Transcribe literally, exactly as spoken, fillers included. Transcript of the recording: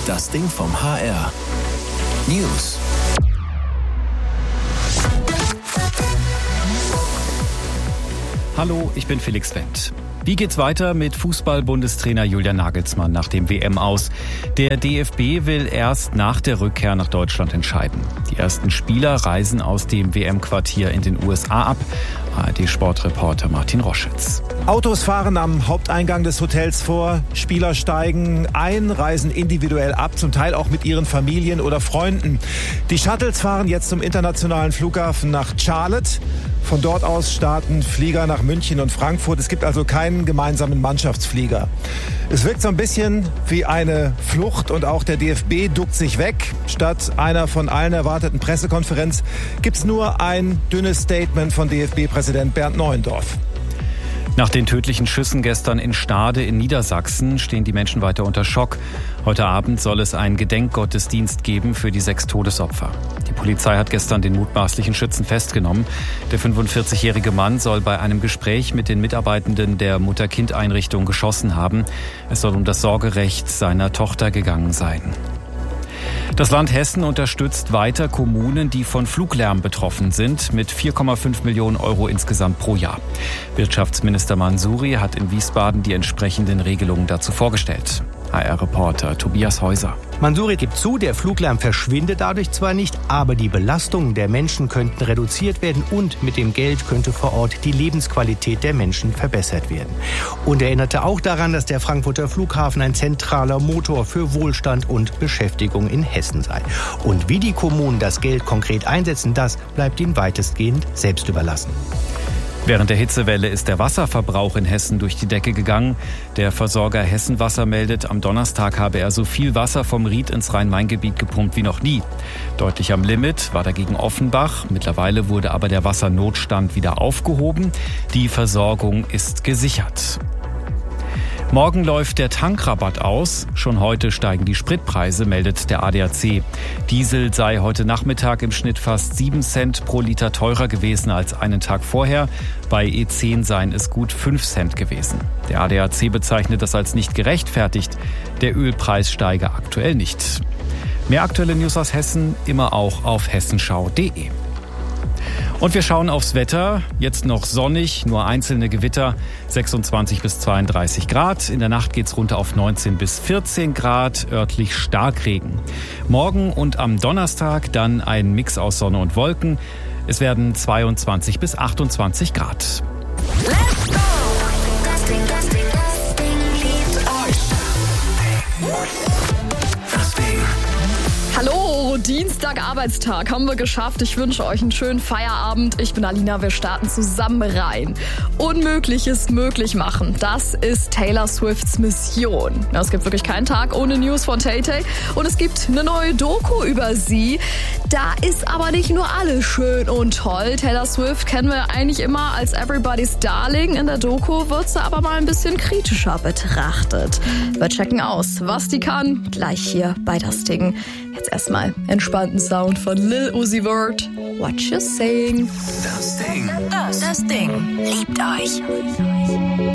Das Ding vom H R. News. Hallo, ich bin Felix Wendt. Wie geht's weiter mit Fußball-Bundestrainer Julian Nagelsmann nach dem W M-Aus? Der D F B will erst nach der Rückkehr nach Deutschland entscheiden. Die ersten Spieler reisen aus dem W M-Quartier in den U S A ab. A R D-Sportreporter Martin Roschitz. Autos fahren am Haupteingang des Hotels vor, Spieler steigen ein, reisen individuell ab, zum Teil auch mit ihren Familien oder Freunden. Die Shuttles fahren jetzt zum internationalen Flughafen nach Charlotte. Von dort aus starten Flieger nach München und Frankfurt. Es gibt also keinen gemeinsamen Mannschaftsflieger. Es wirkt so ein bisschen wie eine Flucht und auch der D F B duckt sich weg. Statt einer von allen erwarteten Pressekonferenz gibt es nur ein dünnes Statement von D F B-Präsident Bernd Neuendorf. Nach den tödlichen Schüssen gestern in Stade in Niedersachsen stehen die Menschen weiter unter Schock. Heute Abend soll es einen Gedenkgottesdienst geben für die sechs Todesopfer. Die Polizei hat gestern den mutmaßlichen Schützen festgenommen. Der fünfundvierzigjährige Mann soll bei einem Gespräch mit den Mitarbeitenden der Mutter-Kind-Einrichtung geschossen haben. Es soll um das Sorgerecht seiner Tochter gegangen sein. Das Land Hessen unterstützt weiter Kommunen, die von Fluglärm betroffen sind, mit vier Komma fünf Millionen Euro insgesamt pro Jahr. Wirtschaftsminister Mansouri hat in Wiesbaden die entsprechenden Regelungen dazu vorgestellt. H R-Reporter Tobias Häuser. Mansouri gibt zu, der Fluglärm verschwindet dadurch zwar nicht, aber die Belastungen der Menschen könnten reduziert werden und mit dem Geld könnte vor Ort die Lebensqualität der Menschen verbessert werden. Und er erinnerte auch daran, dass der Frankfurter Flughafen ein zentraler Motor für Wohlstand und Beschäftigung in Hessen sei. Und wie die Kommunen das Geld konkret einsetzen, das bleibt ihnen weitestgehend selbst überlassen. Während der Hitzewelle ist der Wasserverbrauch in Hessen durch die Decke gegangen. Der Versorger Hessenwasser meldet, am Donnerstag habe er so viel Wasser vom Ried ins Rhein-Main-Gebiet gepumpt wie noch nie. Deutlich am Limit war dagegen Offenbach. Mittlerweile wurde aber der Wassernotstand wieder aufgehoben. Die Versorgung ist gesichert. Morgen läuft der Tankrabatt aus. Schon heute steigen die Spritpreise, meldet der A D A C. Diesel sei heute Nachmittag im Schnitt fast sieben Cent pro Liter teurer gewesen als einen Tag vorher. Bei E zehn seien es gut fünf Cent gewesen. Der A D A C bezeichnet das als nicht gerechtfertigt. Der Ölpreis steige aktuell nicht. Mehr aktuelle News aus Hessen immer auch auf hessenschau punkt de. Und wir schauen aufs Wetter. Jetzt noch sonnig, nur einzelne Gewitter, sechsundzwanzig bis zweiunddreißig Grad. In der Nacht geht's runter auf neunzehn bis vierzehn Grad, örtlich Starkregen. Morgen und am Donnerstag dann ein Mix aus Sonne und Wolken. Es werden zweiundzwanzig bis achtundzwanzig Grad. Let's go! Das Ding, das Ding, das Ding liebt euch. Das Ding. Hallo, Dienstag, Arbeitstag, haben wir geschafft. Ich wünsche euch einen schönen Feierabend. Ich bin Alina, wir starten zusammen rein. Unmögliches möglich machen, das ist Taylor Swifts Mission. Ja, es gibt wirklich keinen Tag ohne News von Tay-Tay. Und es gibt eine neue Doku über sie. Da ist aber nicht nur alles schön und toll. Taylor Swift kennen wir eigentlich immer als Everybody's Darling. In der Doku wird sie aber mal ein bisschen kritischer betrachtet. Wir checken aus, was die kann, gleich hier bei Das Ding. Jetzt erstmal entspannten Sound von Lil Uzi Vert. What you saying? Das Ding. Das, das Ding liebt euch.